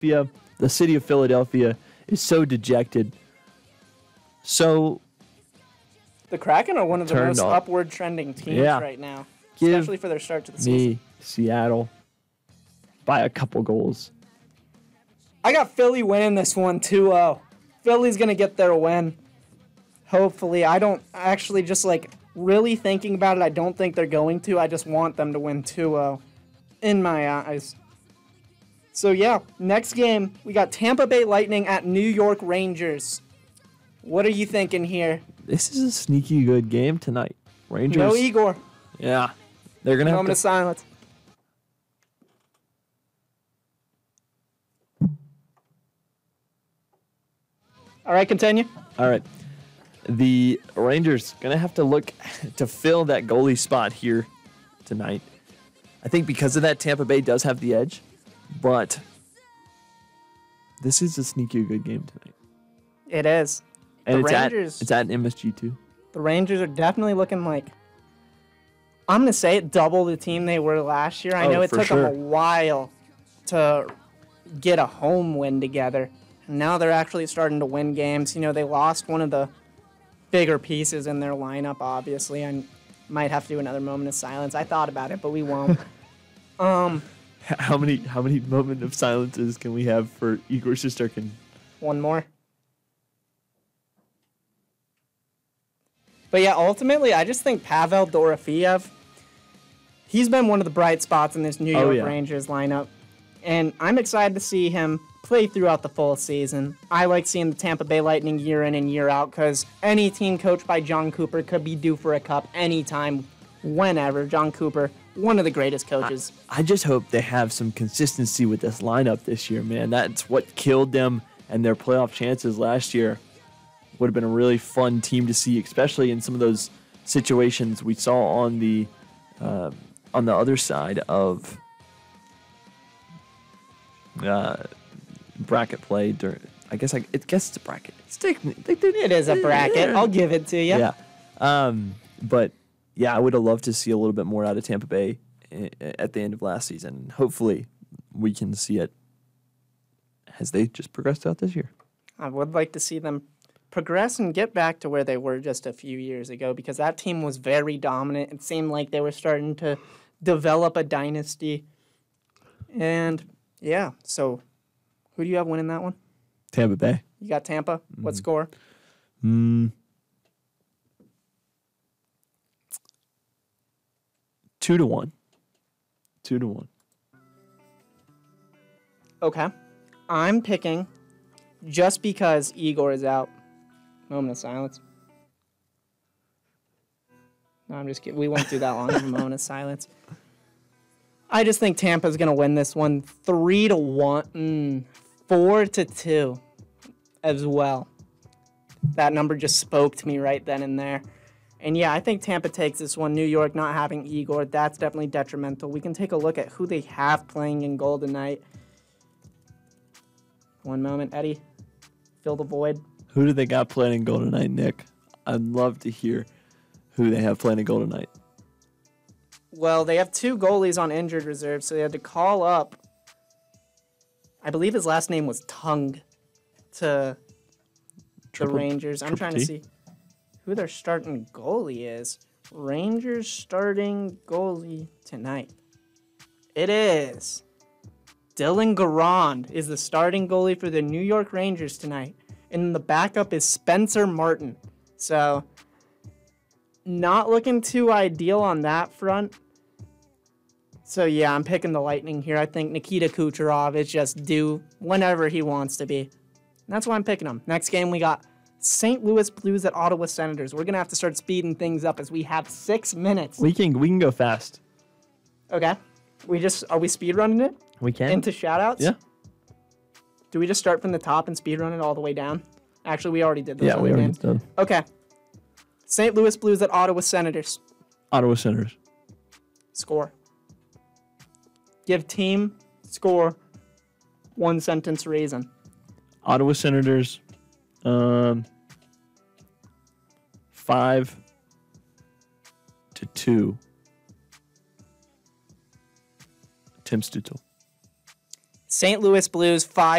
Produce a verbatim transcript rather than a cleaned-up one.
Philadelphia, the city of Philadelphia is so dejected. So The Kraken are one of the Turned most off. upward trending teams Yeah. right now, Give especially for their start to the season. me Seattle by a couple goals. I got Philly winning this one two oh. Philly's going to get their win. Hopefully. I don't actually just like really thinking about it. I don't think they're going to. I just want them to win two oh in my eyes. So yeah, next game, we got Tampa Bay Lightning at New York Rangers. What are you thinking here? This is a sneaky good game tonight. Rangers. No Igor. Yeah. They're going to have Moment to of silence. All right, continue. All right. The Rangers going to have to look to fill that goalie spot here tonight. I think because of that, Tampa Bay does have the edge, but this is a sneaky good game tonight. It is. And The it's Rangers- at it's at M S G too. The Rangers are definitely looking like, I'm going to say it, double the team they were last year. I Oh, know it for took sure. them a while to get a home win together. And now they're actually starting to win games. You know, they lost one of the bigger pieces in their lineup, obviously. I might have to do another moment of silence. I thought about it, but we won't. um, How many how many moment of silences can we have for Igor Shesterkin? One more. But yeah, ultimately, I just think Pavel Dorofeyev, he's been one of the bright spots in this New Oh, York yeah. Rangers lineup. And I'm excited to see him play throughout the full season. I like seeing the Tampa Bay Lightning year in and year out because any team coached by John Cooper could be due for a cup anytime, whenever. John Cooper, one of the greatest coaches. I just hope they have some consistency with this lineup this year, man. That's what killed them and their playoff chances last year. Would have been a really fun team to see, especially in some of those situations we saw on the uh, on the other side of uh, bracket play. During, I guess I, I guess it's a bracket. It's technically, It is a bracket. Yeah. I'll give it to you. Yeah. Um, but yeah, I would have loved to see a little bit more out of Tampa Bay i- at the end of last season. Hopefully, we can see it as they just progressed out this year. I would like to see them progress and get back to where they were just a few years ago because that team was very dominant. It seemed like they were starting to develop a dynasty. And yeah, so who do you have winning that one? Tampa Bay. You got Tampa. What score? Mm. Two to one. Two to one. Okay. I'm picking just because Igor is out. Moment of silence. No, I'm just kidding. We won't do that long of a moment of silence. I just think Tampa's going to win this one three to one, mm, four to two as well. That number just spoke to me right then and there. And yeah, I think Tampa takes this one. New York not having Igor, that's definitely detrimental. We can take a look at who they have playing in goal tonight. One moment, Eddie. Fill the void. Who do they got playing in goal tonight, Nick? I'd love to hear who they have playing in goal tonight. Well, they have two goalies on injured reserve, so they had to call up. I believe his last name was Tung to Triple- the Rangers. I'm triple trying T? to see who their starting goalie is. Rangers starting goalie tonight. It is Dylan Garand is the starting goalie for the New York Rangers tonight. And the backup is Spencer Martin. So, not looking too ideal on that front. So, yeah, I'm picking the Lightning here. I think Nikita Kucherov is just due whenever he wants to be. And that's why I'm picking him. Next game, we got Saint Louis Blues at Ottawa Senators. We're going to have to start speeding things up as we have six minutes. We can we can go fast. Okay. We just, are we speed running it? We can. Into shoutouts? Yeah. Do we just start from the top and speed run it all the way down? Actually, we already did those Yeah, other we already games. done. Okay. Saint Louis Blues at Ottawa Senators. Ottawa Senators. Score. Give team, score, one sentence reason. Ottawa Senators. Um. Five to two. Tim Stützle. Saint Louis Blues five.